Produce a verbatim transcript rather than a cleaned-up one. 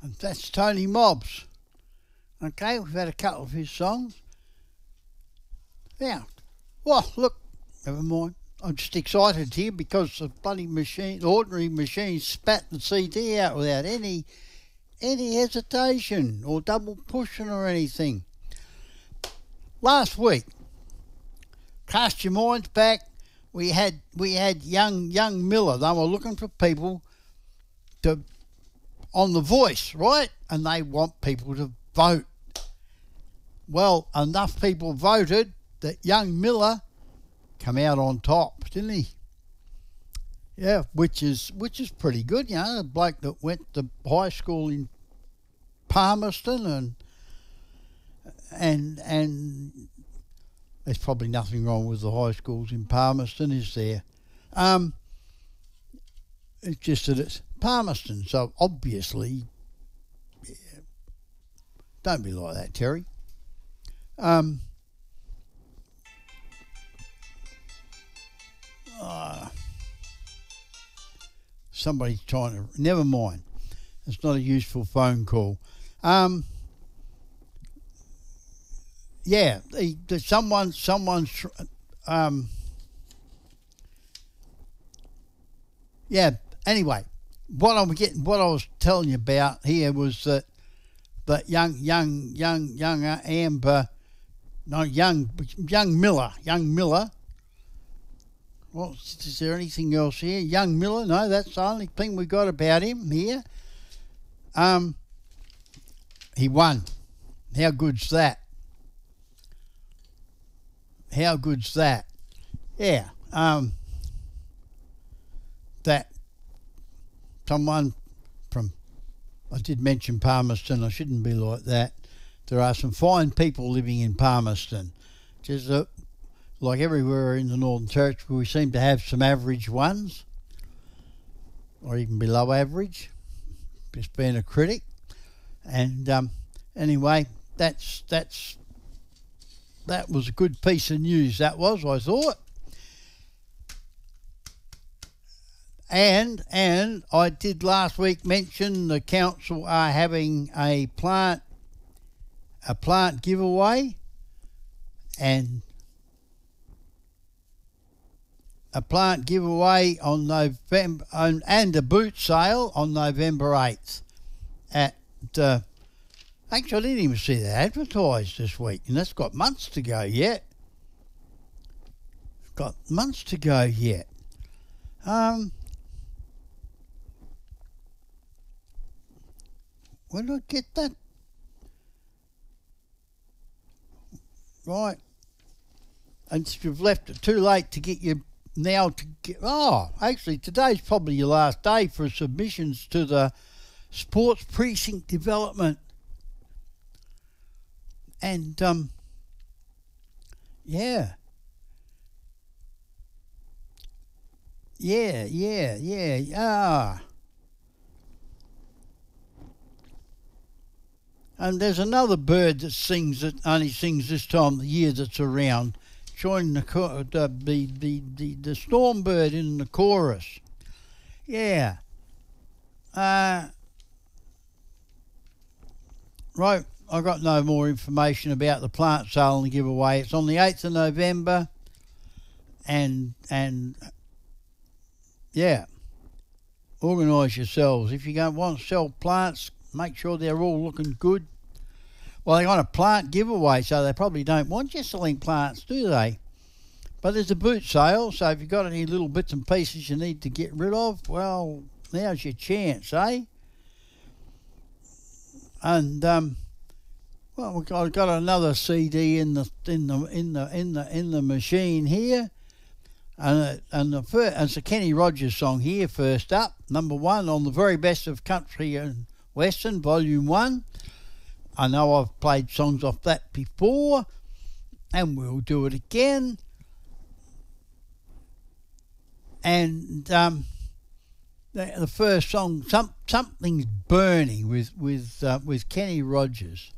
And that's Tony Mobbs. Okay, we've had a couple of his songs. Yeah. Well, look, never mind. I'm just excited here because the bloody machine, the ordinary machine, spat the C D out without any any hesitation or double pushing or anything. Last week, cast your minds back. We had we had young young Miller. They were looking for people to on The Voice, right? And they want people to vote. Well, enough people voted that young Miller come out on top, didn't he? Yeah, which is which is pretty good, you know. A bloke that went to high school in Palmerston and and and there's probably nothing wrong with the high schools in Palmerston, is there? Um, it's just that it's Palmerston, so obviously, yeah, don't be like that, Terry. Um. Uh, somebody's trying to... Never mind. It's not a useful phone call. Um, yeah, the, the, someone, someone's... Um, yeah, anyway, what I'm getting, what I was telling you about here was that that young, young, young, young Amber, no, young, young Miller, young Miller. Well, is there anything else here? Young Miller, no, that's the only thing we got about him here. Um, he won. How good's that? How good's that? Yeah. Um, that someone from, I did mention Palmerston, I shouldn't be like that. There are some fine people living in Palmerston. Just a Like everywhere in the Northern Territory, we seem to have some average ones, or even below average, just being a critic. And um, anyway, that's that's that was a good piece of news, that was, I thought. And, and I did last week mention the council are having a plant, a plant giveaway, and a plant giveaway on November on, and a boot sale on November eighth at uh, actually I didn't even see that advertised this week, and that's got months to go yet. Got months to go yet. Um, where did I get that? Right, and you've left it too late to get your Now to get, oh, actually today's probably your last day for submissions to the Sports Precinct Development. And, um, yeah. Yeah, yeah, yeah, ah. And there's another bird that sings, that only sings this time of the year that's around. Join the, the the the the the storm bird in the chorus. Yeah. Uh, right, I got no more information about the plant sale and the giveaway. It's on the eighth of November, and and yeah, organise yourselves. If you don't want to sell plants, make sure they're all looking good. Well, they got a plant giveaway, so they probably don't want you selling plants, do they? But there's a boot sale, so if you've got any little bits and pieces you need to get rid of, well, now's your chance, eh? And um, well, we've got, got another C D in the in the in the in the in the machine here, and uh, and the first, and it's a Kenny Rogers song here. First up, number one on the very best of country and western, volume one. I know I've played songs off that before, and we'll do it again. And um, the, the first song, some, something's burning with with uh, with Kenny Rogers.